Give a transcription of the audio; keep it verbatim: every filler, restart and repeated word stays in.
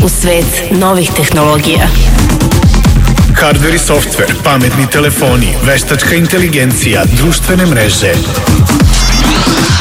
u svet novih tehnologija. Hardware i software, pametni telefoni, veštačka inteligencija, društvene mreže.